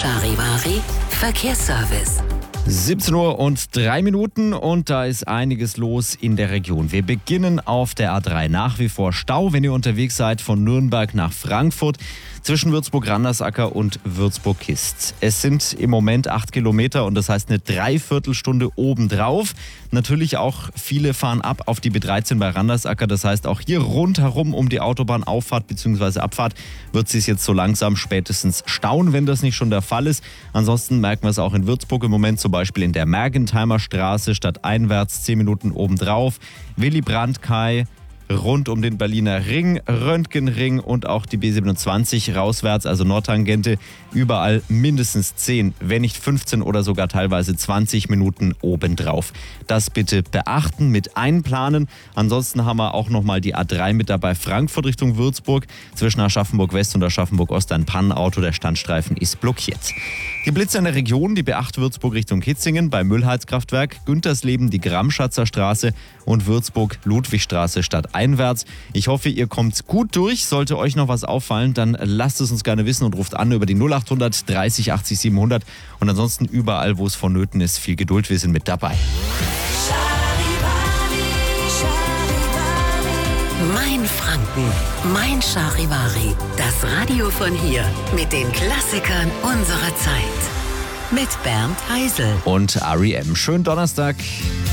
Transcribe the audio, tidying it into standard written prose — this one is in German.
Charivari Verkehrsservice. 17 Uhr und 3 Minuten und da ist einiges los in der Region. Wir beginnen auf der A3. Nach wie vor Stau, wenn ihr unterwegs seid von Nürnberg nach Frankfurt zwischen Würzburg-Randersacker und Würzburg-Kist. Es sind im Moment 8 Kilometer und das heißt eine Dreiviertelstunde obendrauf. Natürlich auch viele fahren ab auf die B13 bei Randersacker. Das heißt auch hier rundherum um die Autobahnauffahrt bzw. Abfahrt wird es sich jetzt so langsam spätestens stauen, wenn das nicht schon der Fall ist. Ansonsten merken wir es auch in Würzburg im Moment, zum Beispiel in der Mergentheimer Straße stadteinwärts 10 Minuten obendrauf. Willy Brandt-Kai rund um den Berliner Ring, Röntgenring und auch die B27 rauswärts, also Nordtangente, überall mindestens 10, wenn nicht 15 oder sogar teilweise 20 Minuten obendrauf. Das bitte beachten, mit einplanen. Ansonsten haben wir auch nochmal die A3 mit dabei, Frankfurt Richtung Würzburg. Zwischen Aschaffenburg West und Aschaffenburg Ost ein Pannenauto, der Standstreifen ist blockiert. Die Blitze in der Region, die B8 Würzburg Richtung Kitzingen bei Müllheizkraftwerk, Güntersleben die Gramschatzer Straße und Würzburg Ludwigstraße stadteinwärts. Ich hoffe, ihr kommt gut durch. Sollte euch noch was auffallen, dann lasst es uns gerne wissen und ruft an über die 0800 30 80 700 und ansonsten überall, wo es vonnöten ist, viel Geduld, wir sind mit dabei. Mein Franken, mein Charivari. Das Radio von hier mit den Klassikern unserer Zeit. Mit Bernd Heisel. Und R.E.M. Schönen Donnerstag.